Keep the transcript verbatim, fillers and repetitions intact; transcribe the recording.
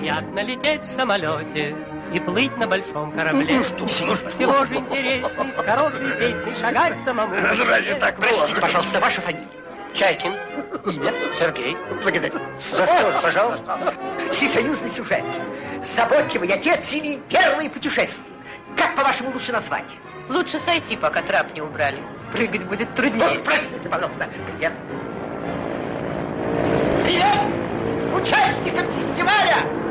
приятно лететь в самолете и плыть на большом корабле. Ну что, слушай, всего же интересней, с хорошей песней шагать самому. Разве так? Простите, пожалуйста, ваша фамилия? Чайкин. Имя? Сергей. Благодарю. За что, пожалуйста? Всесоюзный сюжет. Заботливый отец или первые путешествия. Как, по-вашему, лучше назвать? Лучше сойти, пока трап не убрали. Прыгать будет труднее. Ну, простите, пожалуйста. Привет. Привет участникам фестиваля!